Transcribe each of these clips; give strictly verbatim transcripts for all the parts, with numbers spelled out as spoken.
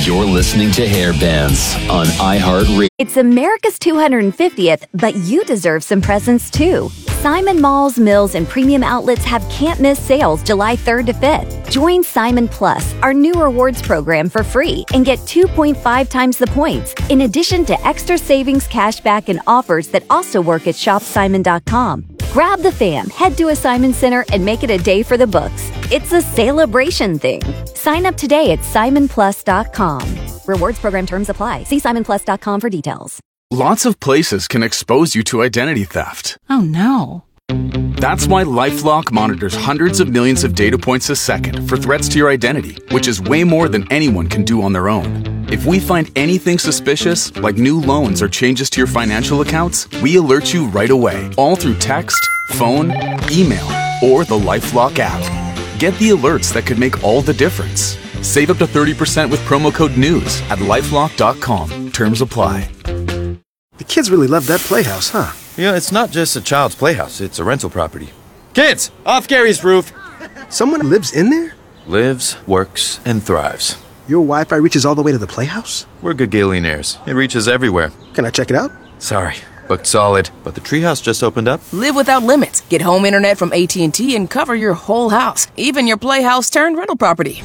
You're listening to Hair Bands on iHeartRadio. It's America's two hundred fiftieth, but you deserve some presents too. Simon Malls, Mills, and Premium Outlets have can't-miss sales July third to fifth. Join Simon Plus, our new rewards program, for free and get two point five times the points, in addition to extra savings, cashback, and offers that also work at shop simon dot com. Grab the fam, head to a Simon Center, and make it a day for the books. It's a celebration thing. Sign up today at simon plus dot com. Rewards program terms apply. See simon plus dot com for details. Lots of places can expose you to identity theft. Oh no. That's why LifeLock monitors hundreds of millions of data points a second for threats to your identity, which is way more than anyone can do on their own. If we find anything suspicious, like new loans or changes to your financial accounts, we alert you right away, all through text, phone, email, or the LifeLock app. Get the alerts that could make all the difference. Save up to thirty percent with promo code NEWS at lifelock dot com. Terms apply. The kids really love that playhouse, huh? Yeah, it's not just a child's playhouse, it's a rental property. Kids, off Gary's roof! Someone lives in there? Lives, works, and thrives. Your Wi-Fi reaches all the way to the playhouse? We're Gagillionaires. It reaches everywhere. Can I check it out? Sorry, booked solid, but the treehouse just opened up. Live without limits. Get home internet from A T and T and cover your whole house, even your playhouse turned rental property.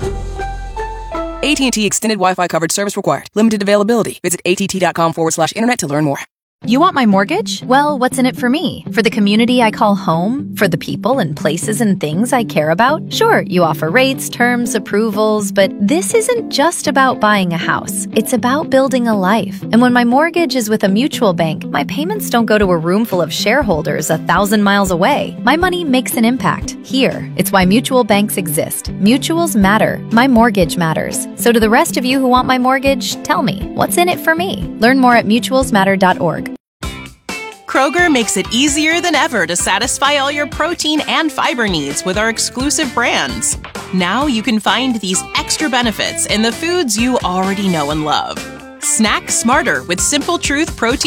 A T and T Extended Wi-Fi coverage service required. Limited availability. Visit att.com forward slash internet to learn more. You want my mortgage? Well, what's in it for me? For the community I call home? For the people and places and things I care about? Sure, you offer rates, terms, approvals, but this isn't just about buying a house. It's about building a life. And when my mortgage is with a mutual bank, my payments don't go to a room full of shareholders a thousand miles away. My money makes an impact here. It's why mutual banks exist. Mutuals matter. My mortgage matters. So to the rest of you who want my mortgage, tell me, what's in it for me? Learn more at mutuals matter dot org. Kroger makes it easier than ever to satisfy all your protein and fiber needs with our exclusive brands. Now you can find these extra benefits in the foods you already know and love. Snack smarter with Simple Truth protein